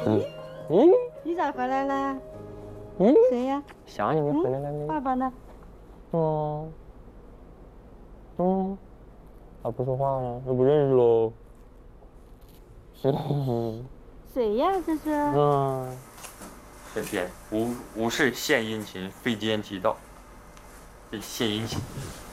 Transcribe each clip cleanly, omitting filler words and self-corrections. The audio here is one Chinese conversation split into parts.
嗯， 你咋回来了？ 嗯， 谁呀？ 想你没回来了没？ 爸爸呢？ 嗯，他不说话了，又不认识喽。 谁呀？这是？ 天天无事献殷勤，非奸即盗。这献殷勤。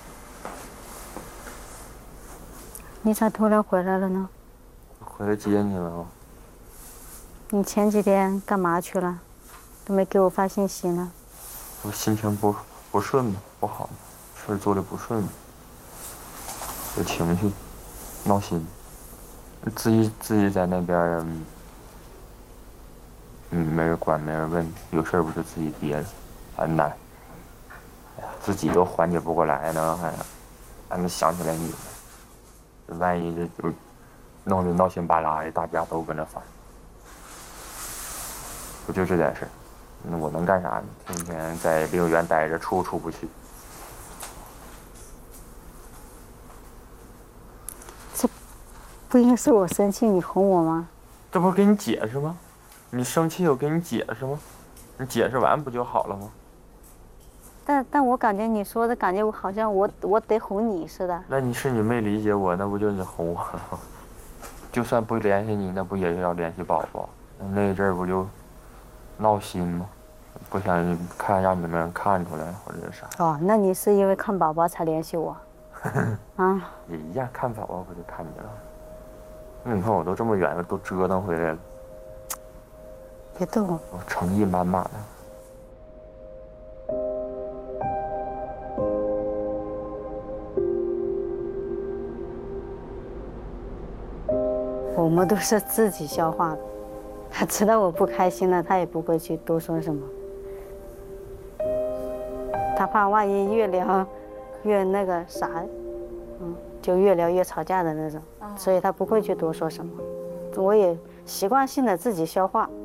你咋突然回来了呢？ 回来接你了。 你前几天干嘛去了？都没给我发信息呢。 我心情不顺嘛，不好，事做的不顺，有情绪，闹心。自己在那边，没人管，没人问，有事不就自己憋着，很难。哎呀，自己都缓解不过来呢，还能想起来你呢？万一这就弄得闹心巴拉的，大家都搁那烦，不就这点事儿？那我能干啥呢？天天在幼儿园待着，出不去。 这不应该是我生气，你哄我吗？ 这不是给你解释吗？你生气我给你解释吗？你解释完不就好了吗？ 但我感觉你说的感觉好像我得哄你似的。 那你没理解我，那不就是哄我了吗？就算不联系你，那不也是要联系宝宝？那阵儿不就闹心吗？不想让你们看出来或者是啥。 哦，那你是因为看宝宝才联系我？啊？ 也一样，看宝宝不就看你了？那你看我都这么远了，都折腾回来了。 别逗我。 我诚意满满的。 我们都是自己消化的，他知道我不开心了，他也不会去多说什么。他怕万一越聊越那个啥，就越聊越吵架的那种，所以他不会去多说什么。我也习惯性的自己消化。